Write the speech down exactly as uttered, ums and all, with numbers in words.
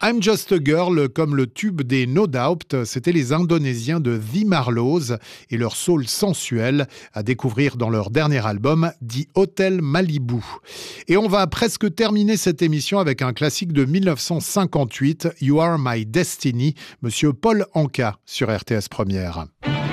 I'm Just a Girl, comme le tube des No Doubt, c'était les Indonésiens de The Marlows et leur soul sensuel à découvrir dans leur dernier album, The Hotel Malibu. Et on va presque terminer cette émission avec un classique de dix-neuf cent cinquante-huit, You Are My Destiny, Monsieur Paul Anka sur R T S Première.